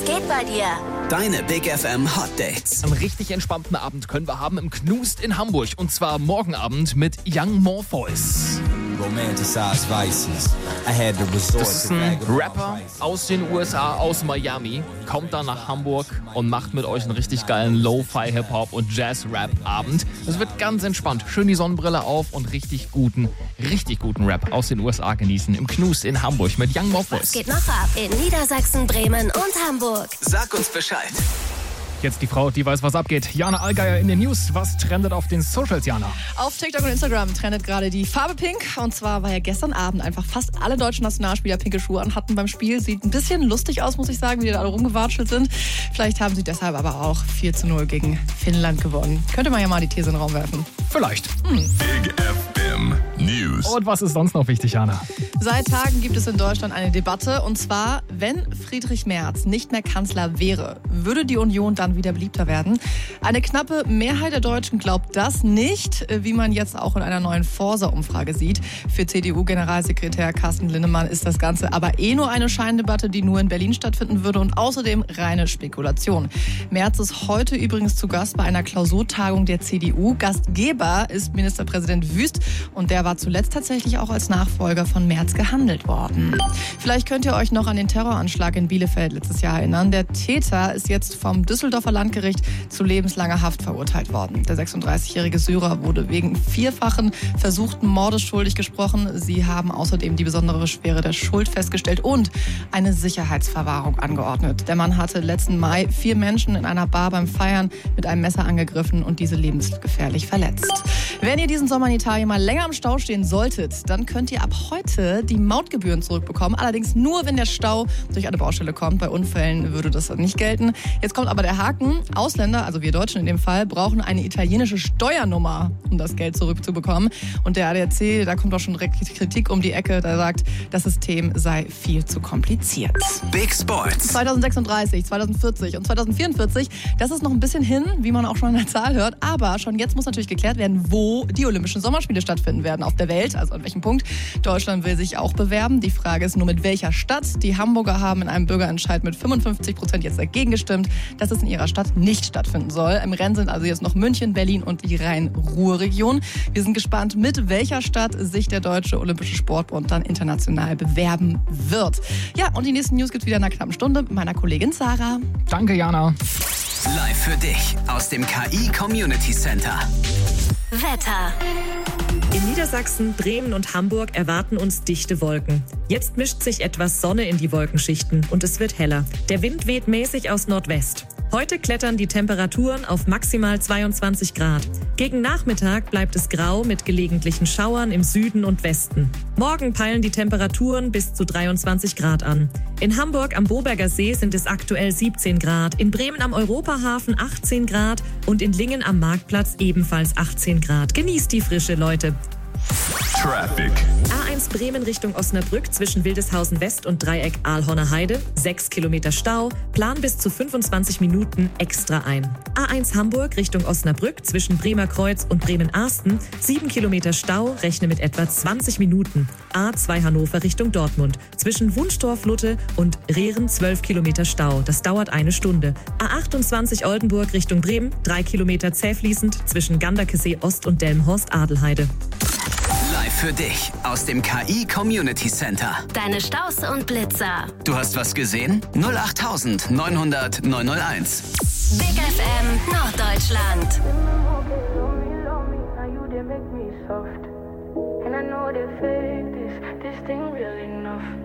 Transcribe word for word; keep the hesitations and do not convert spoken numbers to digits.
Was geht bei dir? Deine Big F M Hot Dates. Einen richtig entspannten Abend können wir haben im Knust in Hamburg. Und zwar morgen Abend mit Young Morpheus. Das ist ein Rapper aus den U S A, aus Miami. Kommt dann nach Hamburg und macht mit euch einen richtig geilen Lo-Fi-Hip-Hop und Jazz-Rap-Abend. Es wird ganz entspannt. Schön die Sonnenbrille auf und richtig guten, richtig guten Rap aus den U S A genießen. Im Knust in Hamburg mit Young Morpheus. Was geht noch ab in Niedersachsen, Bremen und Hamburg? Sag uns Bescheid. Jetzt die Frau, die weiß, was abgeht. Jana Allgeier in den News. Was trendet auf den Socials, Jana? Auf TikTok und Instagram trendet gerade die Farbe Pink. Und zwar war ja gestern Abend einfach fast alle deutschen Nationalspieler pinke Schuhe an hatten beim Spiel. Sieht ein bisschen lustig aus, muss ich sagen, wie die da alle rumgewatschelt sind. Vielleicht haben sie deshalb aber auch vier zu null gegen Finnland gewonnen. Könnte man ja mal die These in den Raum werfen. Vielleicht. Hm. Big F M News. Und was ist sonst noch wichtig, Jana? Seit Tagen gibt es in Deutschland eine Debatte. Und zwar, wenn Friedrich Merz nicht mehr Kanzler wäre, würde die Union dann wieder beliebter werden? Eine knappe Mehrheit der Deutschen glaubt das nicht, wie man jetzt auch in einer neuen Forsa-Umfrage sieht. Für C D U-Generalsekretär Carsten Linnemann ist das Ganze aber eh nur eine Scheindebatte, die nur in Berlin stattfinden würde und außerdem reine Spekulation. Merz ist heute übrigens zu Gast bei einer Klausurtagung der C D U. Gastgeber ist Ministerpräsident Wüst und der war zuletzt tatsächlich auch als Nachfolger von Merz gehandelt worden. Vielleicht könnt ihr euch noch an den Terroranschlag in Bielefeld letztes Jahr erinnern. Der Täter ist jetzt vom Düsseldorfer Landgericht zu lebenslanger Haft verurteilt worden. Der sechsunddreißigjährige Syrer wurde wegen vierfachen versuchten Mordes schuldig gesprochen. Sie haben außerdem die besondere Schwere der Schuld festgestellt und eine Sicherheitsverwahrung angeordnet. Der Mann hatte letzten Mai vier Menschen in einer Bar beim Feiern mit einem Messer angegriffen und diese lebensgefährlich verletzt. Wenn ihr diesen Sommer in Italien mal länger im Stau stehen solltet, dann könnt ihr ab heute die Mautgebühren zurückbekommen. Allerdings nur, wenn der Stau durch eine Baustelle kommt. Bei Unfällen würde das nicht gelten. Jetzt kommt aber der Haken. Ausländer, also wir Deutschen in dem Fall, brauchen eine italienische Steuernummer, um das Geld zurückzubekommen. Und der A D A C, da kommt auch schon direkt Kritik um die Ecke. Der sagt, das System sei viel zu kompliziert. Big Sports. zweitausendsechsunddreißig, zweitausendvierzig und zweitausendvierundvierzig, das ist noch ein bisschen hin, wie man auch schon an der Zahl hört. Aber schon jetzt muss natürlich geklärt werden, wo die Olympischen Sommerspiele stattfinden werden auf der Welt, also an welchem Punkt. Deutschland will sich auch bewerben. Die Frage ist nur, mit welcher Stadt. Die Hamburger haben in einem Bürgerentscheid mit fünfundfünfzig Prozent jetzt dagegen gestimmt, dass es in ihrer Stadt nicht stattfinden soll. Im Rennen sind also jetzt noch München, Berlin und die Rhein-Ruhr-Region. Wir sind gespannt, mit welcher Stadt sich der Deutsche Olympische Sportbund dann international bewerben wird. Ja, und die nächsten News gibt es wieder in einer knappen Stunde mit meiner Kollegin Sarah. Danke, Jana. Live für dich aus dem K I Community Center. Wetter. In Niedersachsen, Bremen und Hamburg erwarten uns dichte Wolken. Jetzt mischt sich etwas Sonne in die Wolkenschichten und es wird heller. Der Wind weht mäßig aus Nordwest. Heute klettern die Temperaturen auf maximal zweiundzwanzig Grad. Gegen Nachmittag bleibt es grau mit gelegentlichen Schauern im Süden und Westen. Morgen peilen die Temperaturen bis zu dreiundzwanzig Grad an. In Hamburg am Boberger See sind es aktuell siebzehn Grad, in Bremen am Europahafen achtzehn Grad und in Lingen am Marktplatz ebenfalls achtzehn Grad. Genießt die Frische, Leute. Traffic. A eins Bremen Richtung Osnabrück zwischen Wildeshausen West und Dreieck Aalhorner Heide. sechs Kilometer Stau. Plan bis zu fünfundzwanzig Minuten extra ein. A eins Hamburg Richtung Osnabrück zwischen Bremer Kreuz und Bremen-Arsten. sieben Kilometer Stau. Rechne mit etwa zwanzig Minuten. A zwei Hannover Richtung Dortmund. Zwischen Wunstorf-Lutte und Rehren zwölf Kilometer Stau. Das dauert eine Stunde. A achtundzwanzig Oldenburg Richtung Bremen. drei Kilometer zähfließend zwischen Ganderkesee Ost und Delmenhorst-Adelheide. Live für dich aus dem K I Community Center. Deine Staus und Blitzer. Du hast was gesehen? null acht neunhundert neunhunderteins. Big F M Norddeutschland. And I know they fake this, this thing real enough.